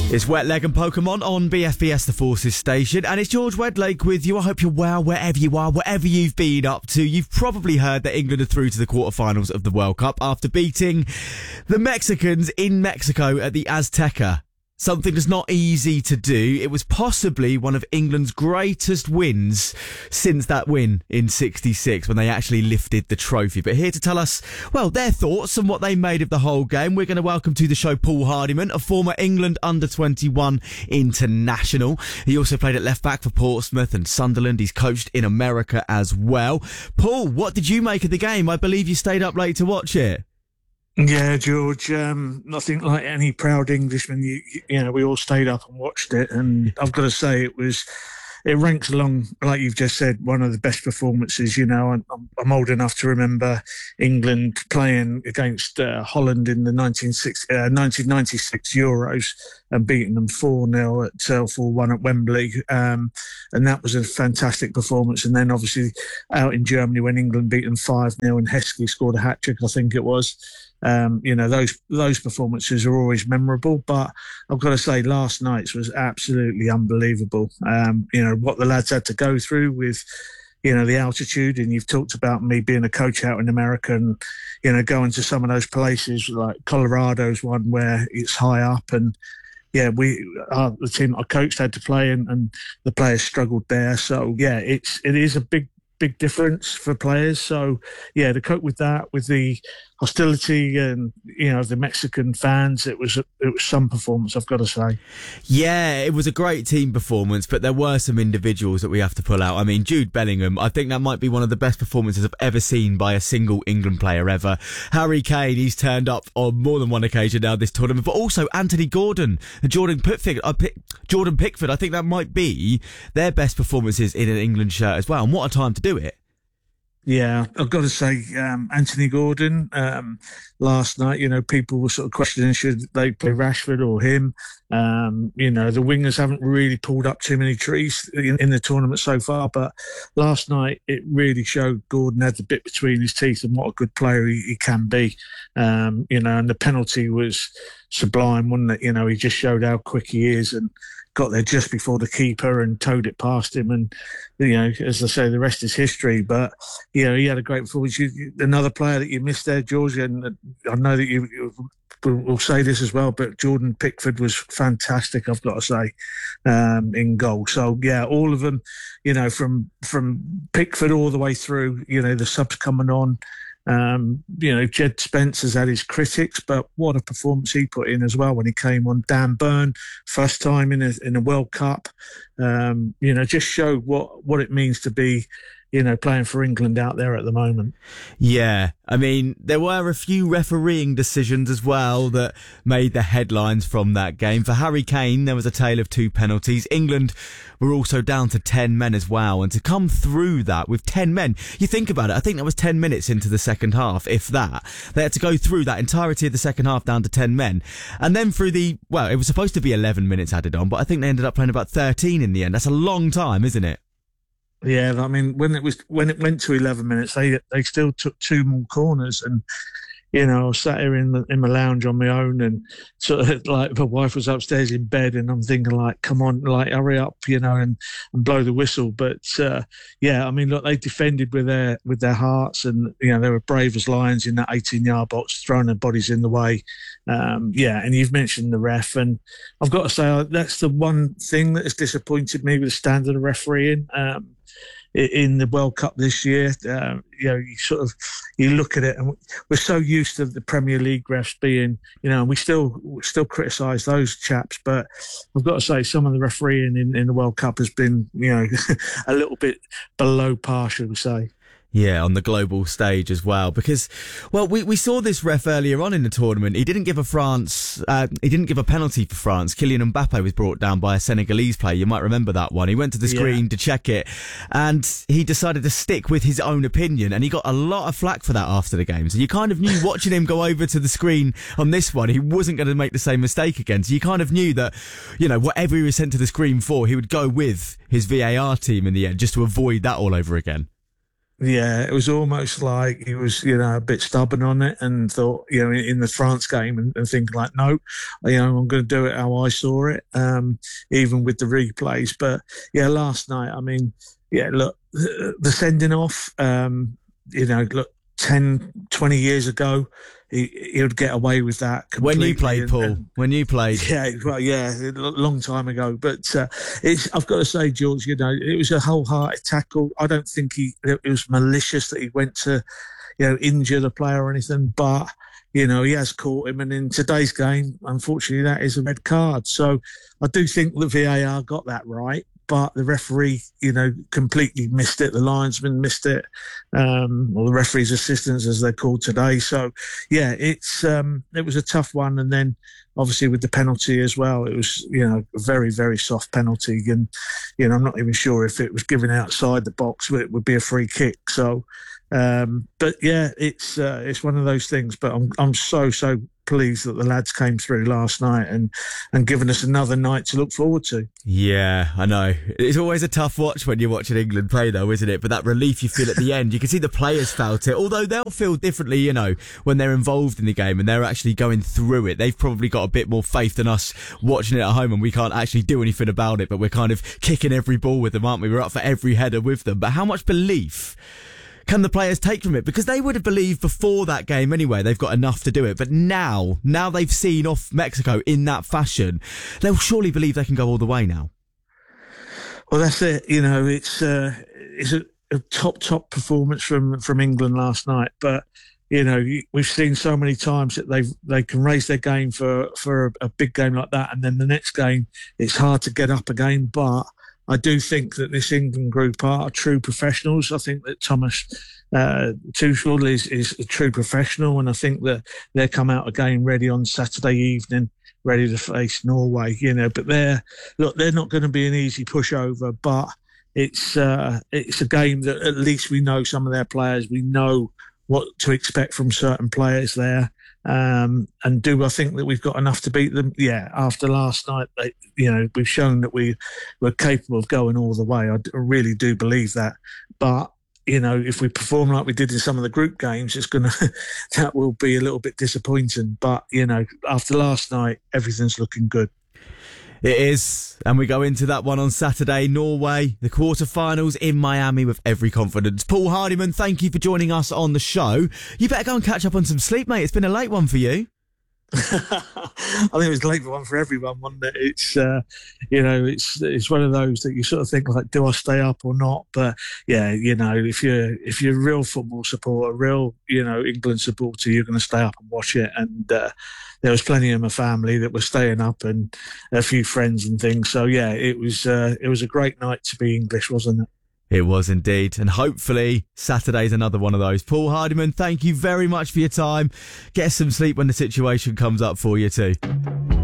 It's Wet Leg and Pokemon on BFBS The Forces station, and it's George Wedlake with you. I hope you're well wherever you are, whatever you've been up to. You've probably heard that England are through to the quarterfinals of the World Cup after beating the Mexicans in Mexico at the Azteca. Something that's not easy to do. It was possibly one of England's greatest wins since that win in '66 when they actually lifted the trophy. But here to tell us, well, their thoughts and what they made of the whole game, we're going to welcome to the show Paul Hardiman, a former England under-21 international. He also played at left back for Portsmouth and Sunderland. He's coached in America as well. Paul, what did you make of the game? I believe you stayed up late to watch it. Yeah, George, nothing like any proud Englishman. You know, we all stayed up and watched it, and I've got to say it ranks along, like you've just said, one of the best performances. You know, I'm old enough to remember England playing against Holland in the 1996 Euros and beating them 4-0 at 4-1 at Wembley. And that was a fantastic performance. And then obviously out in Germany when England beat them 5-0 and Heskey scored a hat-trick, I think it was. You know, those performances are always memorable, but I've got to say last night's was absolutely unbelievable. You know, what the lads had to go through with, you know, the altitude, and you've talked about me being a coach out in America and, you know, going to some of those places like Colorado's one where it's high up, and yeah, the team I coached had to play and the players struggled there. So yeah, it is a big difference for players. So yeah, to cope with that, with the hostility and, you know, the Mexican fans, it was some performance, I've got to say. Yeah, it was a great team performance, but there were some individuals that we have to pull out. I mean, Jude Bellingham, I think that might be one of the best performances I've ever seen by a single England player ever. Harry Kane, he's turned up on more than one occasion now this tournament, but also Anthony Gordon and Jordan Pickford. I think that might be their best performances in an England shirt as well. And what a time to do it. Yeah, I've got to say, Anthony Gordon, last night, you know, people were sort of questioning should they play Rashford or him. You know, the wingers haven't really pulled up too many trees in the tournament so far, but last night it really showed Gordon had the bit between his teeth and what a good player he can be. You know, and the penalty was sublime, wasn't it? You know, he just showed how quick he is and got there just before the keeper and towed it past him. And, you know, as I say, the rest is history. But, you know, he had a great performance. Another player that you missed there, George, and I know that you will say this as well, but Jordan Pickford was fantastic, I've got to say, in goal. So, yeah, all of them, you know, from Pickford all the way through, you know, the subs coming on. You know, Jed Spence has had his critics, but what a performance he put in as well when he came on. Dan Burn, first time in a World Cup, you know, just showed what it means to be, you know, playing for England out there at the moment. Yeah, I mean, there were a few refereeing decisions as well that made the headlines from that game. For Harry Kane, there was a tale of 2 penalties. England were also down to 10 men as well. And to come through that with 10 men, you think about it, I think that was 10 minutes into the second half, if that. They had to go through that entirety of the second half down to 10 men. And then through it was supposed to be 11 minutes added on, but I think they ended up playing about 13 in the end. That's a long time, isn't it? Yeah, I mean, when it went to 11 minutes, they still took 2 more corners, and you know, I was sat here in my lounge on my own, and sort of like my wife was upstairs in bed, and I'm thinking like, come on, like hurry up, you know, and blow the whistle. But yeah, I mean, look, they defended with their hearts, and you know, they were brave as lions in that 18-yard box, throwing their bodies in the way. Yeah, and you've mentioned the ref, and I've got to say that's the one thing that has disappointed me with the standard of refereeing. In the World Cup this year, you know, you look at it, and we're so used to the Premier League refs being, you know, and we still criticise those chaps, but I've got to say some of the refereeing in the World Cup has been, you know, a little bit below par, should we say. Yeah, on the global stage as well, because, well, we saw this ref earlier on in the tournament. He didn't give a penalty for France. Kylian Mbappe was brought down by a Senegalese player. You might remember that one. He went to the screen to check it, and he decided to stick with his own opinion, and he got a lot of flack for that after the game. So you kind of knew, watching him go over to the screen on this one, he wasn't going to make the same mistake again. So you kind of knew that, you know, whatever he was sent to the screen for, he would go with his VAR team in the end, just to avoid that all over again. Yeah, it was almost like he was, a bit stubborn on it and thought, in the France game and thinking like, no, I'm going to do it how I saw it, even with the replays. But yeah, last night, I mean, yeah, look, the sending off, look, 10, 20 years ago, he would get away with that completely. When you played, Paul, when you played. Yeah, well, yeah, a long time ago. But I've got to say, George, it was a wholehearted tackle. I don't think it was malicious that he went to, injure the player or anything. But, he has caught him. And in today's game, unfortunately, that is a red card. So I do think the VAR got that right. But the referee, completely missed it. The linesman missed it, or the referee's assistants, as they're called today. So, yeah, it was a tough one. And then, obviously, with the penalty as well, it was, a very, very soft penalty. And, I'm not even sure if it was given outside the box, but it would be a free kick. So, but yeah, it's one of those things. But I'm so pleased that the lads came through last night and given us another night to look forward to. Yeah, I know. It's always a tough watch when you're watching England play, though, isn't it? But that relief you feel at the end, you can see the players felt it, although they'll feel differently, when they're involved in the game and they're actually going through it. They've probably got a bit more faith than us watching it at home, and we can't actually do anything about it, but we're kind of kicking every ball with them, aren't we? We're up for every header with them. But how much belief can the players take from it? Because they would have believed before that game anyway, they've got enough to do it. But now they've seen off Mexico in that fashion, they'll surely believe they can go all the way now. Well, that's it. It's a top performance from England last night. But, we've seen so many times that they can raise their game for a big game like that. And then the next game, it's hard to get up again. But I do think that this England group are true professionals. I think that Thomas Tuchel is a true professional, and I think that they come out again ready on Saturday evening, ready to face Norway. But they're not going to be an easy pushover. But it's a game that at least we know some of their players. We know what to expect from certain players there. And do I think that we've got enough to beat them? Yeah, after last night, we've shown that we're capable of going all the way. I really do believe that. But, if we perform like we did in some of the group games, that will be a little bit disappointing. But, after last night, everything's looking good. It is, and we go into that one on Saturday, Norway, the quarterfinals in Miami with every confidence. Paul Hardiman, thank you for joining us on the show. You better go and catch up on some sleep, mate. It's been a late one for you. I think it was a late one for everyone, wasn't it? It's one of those that you sort of think like, do I stay up or not? But yeah, if you're a real football supporter, a real England supporter, you're going to stay up and watch it. And there was plenty of my family that were staying up, and a few friends and things. So yeah, it was a great night to be English, wasn't it? It was indeed. And hopefully Saturday's another one of those. Paul Hardiman, thank you very much for your time. Get some sleep when the situation comes up for you too.